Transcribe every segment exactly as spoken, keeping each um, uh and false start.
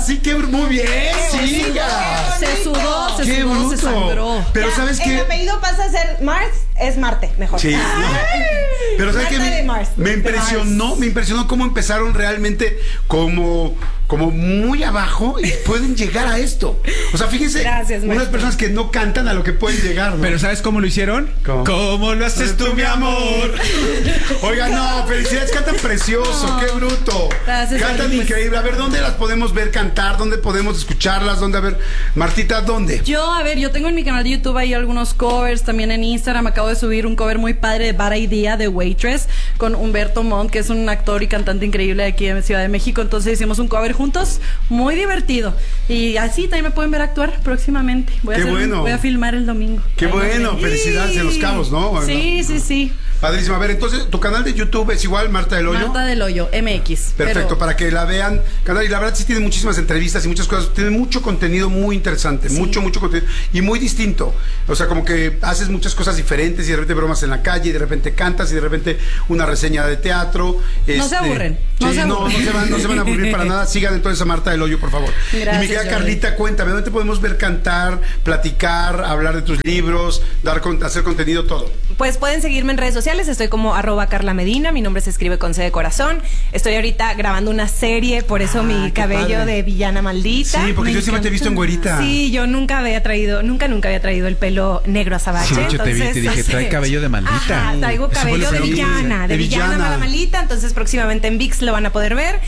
sí, que muy bien, siga. Se sudó, se Qué sudó, bruto. se sangró. Pero Ya, ¿sabes el qué? apellido pasa a ser Mars, es Marte, mejor. Sí. Pero ¿sabes qué? Marta de Me, Mars. me De impresionó, Mars. me impresionó cómo empezaron realmente como, como muy abajo y pueden llegar a esto. O sea, fíjense, Gracias, unas maestro. personas que no cantan a lo que pueden llegar, ¿no? Pero ¿sabes cómo lo hicieron? ¿Cómo? ¿Cómo lo haces tú, mi amor? Oiga, no, felicidades, cantan precioso, No. qué bruto. Gracias, Cantan Martín. increíble. A ver, ¿dónde las podemos ver cantar? ¿Dónde podemos escucharlas? ¿Dónde? A ver, Martita, ¿dónde? Yo, a ver, yo tengo en mi canal de YouTube ahí algunos covers, también en Instagram acabo de subir un cover muy padre de Bad Idea de Waitress con Humberto Montt, que es un actor y cantante increíble de aquí en Ciudad de México, entonces hicimos un cover juntos, muy divertido. Y así también me pueden ver actuar próximamente. Voy a, Qué hacer un- bueno. voy a filmar el domingo. Qué Ahí nos bueno, ven. felicidades en Los Cabos, ¿no? Sí, sí, sí. Padrísimo. A ver, entonces, tu canal de YouTube es igual, Marta del Hoyo. Marta del Hoyo, M X. Perfecto, pero- para que la vean. Canal, y la verdad sí tiene muchísimas entrevistas y muchas cosas. Tiene mucho contenido muy interesante, mucho, mucho contenido. Y muy distinto. O sea, como que haces muchas cosas diferentes y de repente bromas en la calle, y de repente cantas y de repente una reseña de teatro. No se aburren, no sí, se no, aburren. no se van, no se van a aburrir para nada. Sigan entonces a Marta del Hoyo, por favor. Gracias, y mi querida Jordi. Carlita, cuéntame, ¿dónde te podemos ver cantar, platicar, hablar de tus libros, dar con- hacer contenido, todo? Pues pueden seguirme en redes sociales, estoy como arroba Carla Medina, mi nombre se escribe con C de corazón. Estoy ahorita grabando una serie, por eso Ah, mi qué cabello padre. de villana maldita. Sí, porque Me yo siempre te he visto en güerita. Sí, yo nunca había traído, nunca, nunca había traído el pelo negro azabache. Sí, de hecho, te vi y te dije, trae cabello de maldita. Ajá, traigo Eso fue cabello lo de que vi. villana, de, De villana, villana. mala malita, entonces próximamente en ViX lo van a poder ver.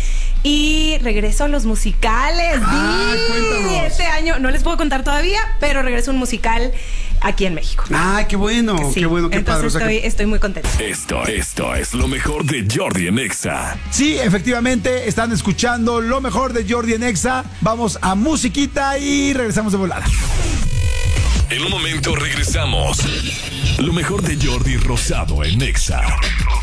Y regreso a los musicales. Ah, Sí, cuéntanos. este año, no les puedo contar todavía, pero regreso a un musical aquí en México. Ay, qué bueno, Sí, qué bueno, qué padre. entonces O sea, que- estoy, estoy muy contenta. Esto, esto es lo mejor de Jordi en Exa. Sí, efectivamente, están escuchando lo mejor de Jordi en Exa. Vamos a musiquita y regresamos de volada. En un momento regresamos. Lo mejor de Jordi Rosado en Exa.